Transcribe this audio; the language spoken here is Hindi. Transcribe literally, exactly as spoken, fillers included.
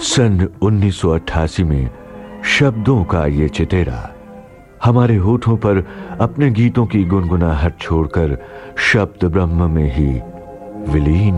सन उन्नीस सौ अट्ठासी में शब्दों का ये चितेरा हमारे होठों पर अपने गीतों की गुनगुनाहट छोड़कर शब्द ब्रह्म में ही विलीन